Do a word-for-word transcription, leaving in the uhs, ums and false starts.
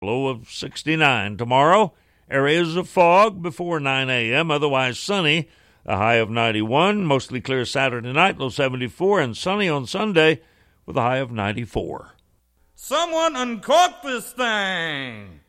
Low of sixty-nine. Tomorrow, areas of fog before nine a.m., otherwise sunny, a high of ninety-one. Mostly clear Saturday night, low seventy-four, and sunny on Sunday with a high of ninety-four. Someone uncork this thing!